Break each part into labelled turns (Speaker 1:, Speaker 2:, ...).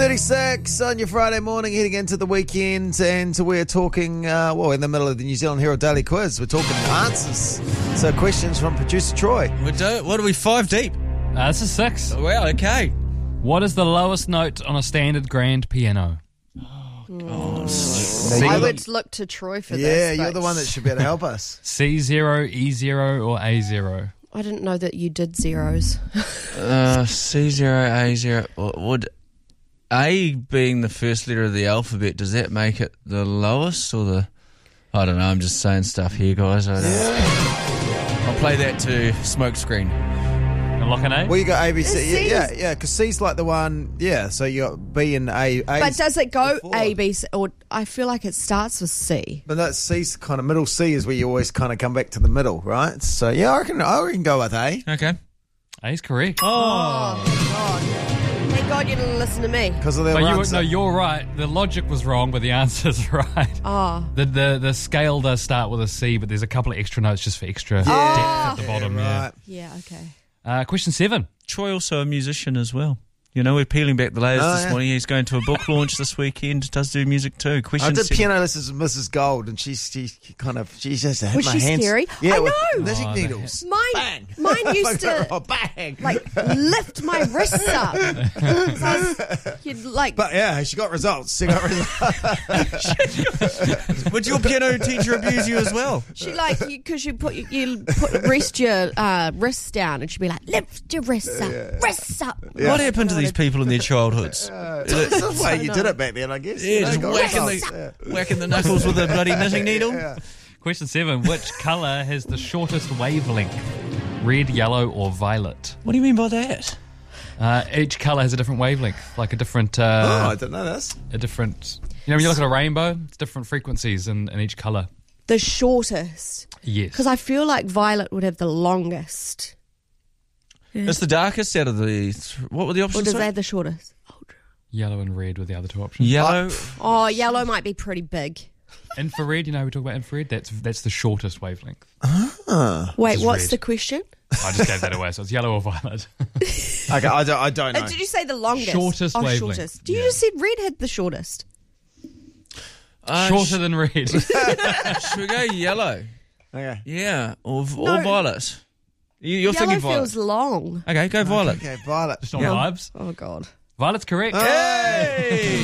Speaker 1: 36 on your Friday morning, heading into the weekend, and we're talking, in the middle of the New Zealand Herald Daily Quiz. We're talking answers. So questions from producer Troy.
Speaker 2: What are we, 5 deep?
Speaker 3: This is 6.
Speaker 2: Oh, wow, okay.
Speaker 3: What is the lowest note on a standard grand piano?
Speaker 4: I would look to Troy for this.
Speaker 1: Yeah, you're the one that should be able to help us.
Speaker 3: C0, E0 or A0?
Speaker 4: I didn't know that you did zeros.
Speaker 2: C0, A0. Would A being the first letter of the alphabet, does that make it the lowest or the... I don't know, I'm just saying stuff here, guys. I don't know. I'll play that to Smokescreen.
Speaker 3: And lock an A?
Speaker 1: Well, you got A, B, C.
Speaker 4: C
Speaker 1: Yeah, because C's like the one, so you got B and A.
Speaker 4: But does it go
Speaker 1: before.
Speaker 4: A, B, C, or I feel like it starts with C.
Speaker 1: But that C's kind of middle C is where you always kind of come back to the middle, right? So, yeah, I reckon go with A.
Speaker 2: Okay.
Speaker 3: A is correct.
Speaker 4: Oh, God. Thank God you didn't listen to me.
Speaker 1: Because of their
Speaker 3: But you're right. The logic was wrong, but the answer's right.
Speaker 4: Oh.
Speaker 3: The scale does start with a C, but there's a couple of extra notes just for extra depth at the bottom.
Speaker 1: right.
Speaker 4: Yeah, okay.
Speaker 3: Question 7.
Speaker 2: Troy also a musician as well. You know, we're peeling back the layers this morning. He's going to a book launch this weekend. Does do music too.
Speaker 1: I did piano lessons with Mrs. Gold, and she just hit
Speaker 4: Was
Speaker 1: my
Speaker 4: she
Speaker 1: hands.
Speaker 4: scary?
Speaker 1: Yeah,
Speaker 4: I
Speaker 1: with
Speaker 4: know.
Speaker 1: knitting needles.
Speaker 4: Mine used to
Speaker 1: bang.
Speaker 4: lift my wrists up.
Speaker 1: But yeah, she got results.
Speaker 2: Would your piano teacher abuse you as well?
Speaker 4: She because you rest your wrists down, and she'd be like, lift your wrists up, wrists up.
Speaker 2: Yeah. What happened to these people in their childhoods?
Speaker 1: That's the way you did it back then, I guess.
Speaker 2: Yeah, just whacking the knuckles with a bloody knitting needle.
Speaker 1: Yeah.
Speaker 3: Question 7. Which colour has the shortest wavelength? Red, yellow or violet?
Speaker 2: What do you mean by that?
Speaker 3: Each colour has a different wavelength, like a different...
Speaker 1: I didn't know this.
Speaker 3: A different... You know, when you look at a rainbow, it's different frequencies in each colour.
Speaker 4: The shortest.
Speaker 3: Yes.
Speaker 4: Because I feel like violet would have the longest. Yeah.
Speaker 2: It's the darkest out of the... What were the options?
Speaker 4: Or does they have the shortest?
Speaker 3: Yellow and red were the other two options.
Speaker 2: Yellow.
Speaker 4: Oh, yellow might be pretty big.
Speaker 3: Infrared, you know, we talk about infrared. That's the shortest wavelength.
Speaker 4: Wait, what's
Speaker 3: red.
Speaker 4: the question?
Speaker 3: I just gave that away, so it's yellow or violet.
Speaker 1: Okay, I don't know.
Speaker 4: Did you say the longest?
Speaker 3: Shortest wavelength.
Speaker 4: Shortest. You just said red had the shortest.
Speaker 3: Shorter than red.
Speaker 2: Should we go yellow?
Speaker 1: Okay.
Speaker 2: Yeah, or violet. You're thinking
Speaker 4: Yellow
Speaker 2: violet.
Speaker 4: feels long.
Speaker 2: Okay, go violet.
Speaker 1: Okay, violet.
Speaker 3: Just on vibes.
Speaker 4: Oh, God.
Speaker 3: Violet's correct.
Speaker 2: Hey!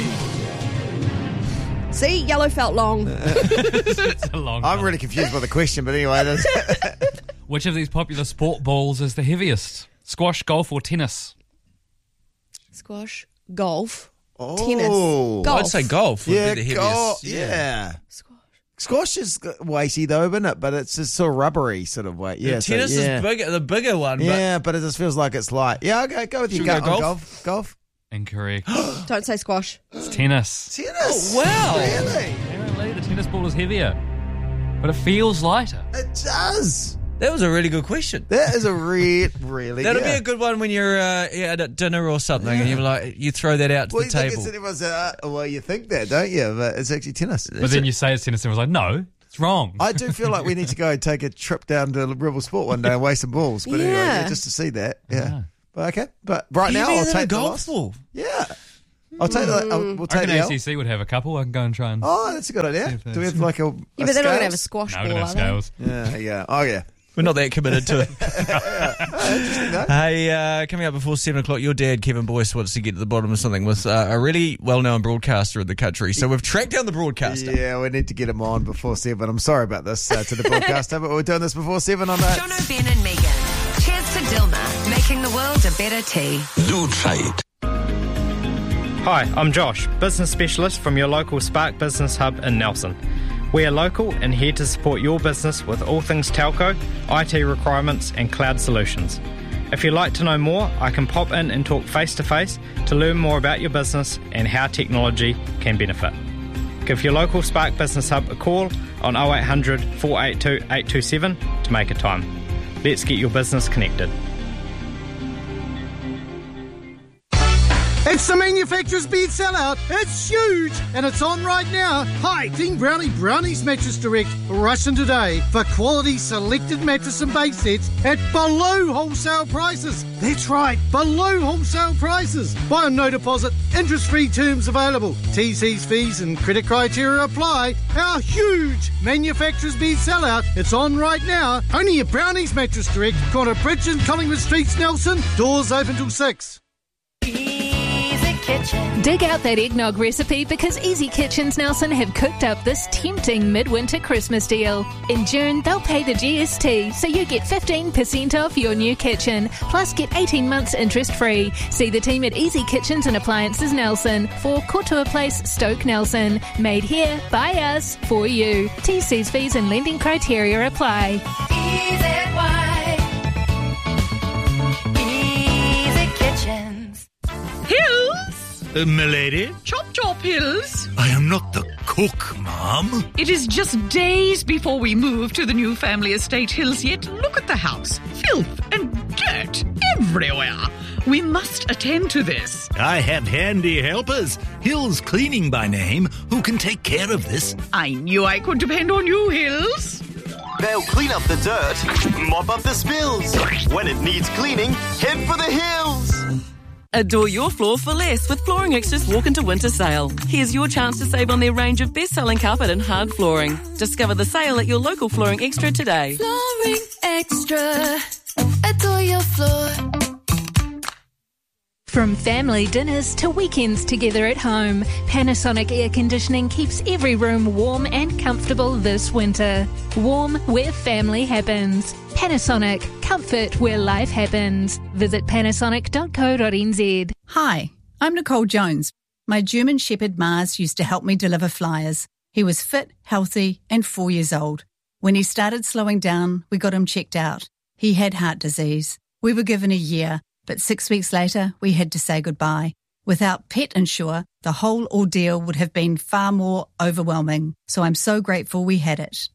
Speaker 4: See, yellow felt long.
Speaker 3: It's a long
Speaker 1: I'm
Speaker 3: colour.
Speaker 1: really confused by the question, but anyway.
Speaker 3: Which of these popular sport balls is the heaviest? Squash, golf or tennis?
Speaker 4: Squash, golf,
Speaker 1: Oh.
Speaker 4: tennis. Golf.
Speaker 2: I'd say golf would
Speaker 1: Yeah,
Speaker 2: be the
Speaker 1: go,
Speaker 2: heaviest.
Speaker 1: yeah. Squash is weighty though, isn't it? But it's just sort of rubbery sort of weight. Yeah,
Speaker 2: Tennis is bigger, the bigger one.
Speaker 1: Yeah, but it just feels like it's light. Yeah, okay, go with your
Speaker 2: Should we
Speaker 1: gut
Speaker 2: go
Speaker 1: on golf.
Speaker 3: Incorrect.
Speaker 4: Don't say squash.
Speaker 3: It's tennis.
Speaker 1: Tennis.
Speaker 2: Oh, wow.
Speaker 1: Really?
Speaker 3: Apparently, the tennis ball is heavier, but it feels lighter.
Speaker 1: It does.
Speaker 2: That was a really good question.
Speaker 1: That is a really
Speaker 2: That'll
Speaker 1: yeah.
Speaker 2: be a good one when you're at dinner or something, and you throw that out to
Speaker 1: Well,
Speaker 2: the
Speaker 1: you think
Speaker 2: table.
Speaker 1: it's anyone's, well, you think that, don't you? But it's actually tennis.
Speaker 3: But then you say it's tennis, and I was like, no, it's wrong.
Speaker 1: I do feel like we need to go and take a trip down to Rebel Sport one day and weigh some balls. But anyway,
Speaker 4: Yeah.
Speaker 1: just to see that. Yeah.
Speaker 3: Yeah.
Speaker 1: But okay. But right now,
Speaker 2: Heavier
Speaker 1: I'll
Speaker 2: than
Speaker 1: take
Speaker 2: a
Speaker 1: the
Speaker 2: golf
Speaker 1: loss.
Speaker 2: ball.
Speaker 1: Yeah. I'll take the. We'll
Speaker 3: I
Speaker 1: take
Speaker 3: reckon
Speaker 1: the L.
Speaker 3: ACC would have a couple. I can go and try and...
Speaker 1: Oh, that's a good idea. Do we have like a?
Speaker 4: Yeah, but they're not going to have a squash
Speaker 3: no,
Speaker 4: ball,
Speaker 3: we don't have
Speaker 4: are they?
Speaker 3: scales.
Speaker 1: Yeah. Yeah. Oh, yeah.
Speaker 2: We're not that committed to it.
Speaker 1: Interesting though.
Speaker 2: Hey, coming up before 7 o'clock, your dad, Kevin Boyce, wants to get to the bottom of something with a really well-known broadcaster in the country. So we've tracked down the broadcaster.
Speaker 1: Yeah, we need to get him on before 7. I'm sorry about this to the broadcaster, but we're doing this before 7 on that.
Speaker 5: Jono, Ben and Megan. Cheers to Dilma, making the world a better tea.
Speaker 6: Do trade.
Speaker 7: Hi, I'm Josh, business specialist from your local Spark Business Hub in Nelson. We are local and here to support your business with all things telco, IT requirements and cloud solutions. If you'd like to know more, I can pop in and talk face-to-face to learn more about your business and how technology can benefit. Give your local Spark Business Hub a call on 0800 482 827 to make a time. Let's get your business connected.
Speaker 6: It's the manufacturer's bed sellout. It's huge, and it's on right now. Hi, Team Brownie Brownies Mattress Direct. Rush in today for quality selected mattress and base sets at below wholesale prices. That's right, below wholesale prices. Buy on no deposit, interest-free terms available. TC's fees and credit criteria apply. Our huge manufacturer's bed sellout. It's on right now. Only at Brownies Mattress Direct. Corner Bridge and Collingwood Streets, Nelson. Doors open till 6.
Speaker 8: Dig out that eggnog recipe because Easy Kitchens Nelson have cooked up this tempting midwinter Christmas deal. In June, they'll pay the GST, so you get 15% off your new kitchen, plus get 18 months interest-free. See the team at Easy Kitchens and Appliances Nelson for Kotua Place, Stoke Nelson. Made here, by us, for you. TC's fees and lending criteria apply.
Speaker 5: Easy Kitchens.
Speaker 9: Hills?
Speaker 10: Milady?
Speaker 9: Chop chop, Hills.
Speaker 10: I am not the cook, Mum.
Speaker 9: It is just days before we move to the new family estate, Hills, yet look at the house. Filth and dirt everywhere. We must attend to this.
Speaker 10: I have handy helpers, Hills Cleaning by name, who can take care of this.
Speaker 9: I knew I could depend on you, Hills.
Speaker 11: They'll clean up the dirt, mop up the spills. When it needs cleaning, head for the hills.
Speaker 12: Adore your floor for less with Flooring Extra's Walk into Winter sale. Here's your chance to save on their range of best-selling carpet and hard flooring. Discover the sale at your local Flooring Extra today.
Speaker 13: Flooring Extra. Adore your floor.
Speaker 8: From family dinners to weekends together at home, Panasonic Air Conditioning keeps every room warm and comfortable this winter. Warm where family happens. Panasonic, comfort where life happens. Visit panasonic.co.nz.
Speaker 14: Hi, I'm Nicole Jones. My German Shepherd Mars used to help me deliver flyers. He was fit, healthy, and 4 years old. When he started slowing down, we got him checked out. He had heart disease. We were given a year, but 6 weeks later, we had to say goodbye. Without Pet Insure, the whole ordeal would have been far more overwhelming. So I'm so grateful we had it.